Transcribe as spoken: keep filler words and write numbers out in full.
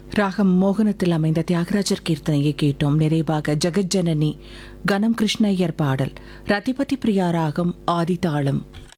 ராகம் மோகனத்தில் அமைந்த தியாகராஜர் கீர்த்தனையை கேட்டோம். நிறைவாக ஜெகஜனனி கணம் கிருஷ்ணய்யர் பாடல். ரதிபதி பிரியா ராகம் ஆதிதாளம்.